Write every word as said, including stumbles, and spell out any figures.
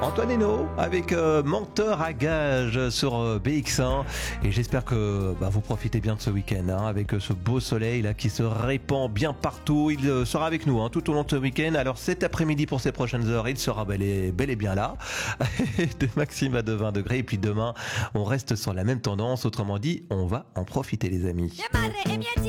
Antoine Hénaud avec euh, Menteur à gage sur euh, B X un et j'espère que bah, vous profitez bien de ce week-end hein, avec euh, ce beau soleil là qui se répand bien partout. Il euh, sera avec nous hein, tout au long de ce week-end. Alors cet après-midi pour ces prochaines heures, il sera bel et, bel et bien là de maximum à de vingt degrés et puis demain on reste sur la même tendance. Autrement dit, on va en profiter les amis.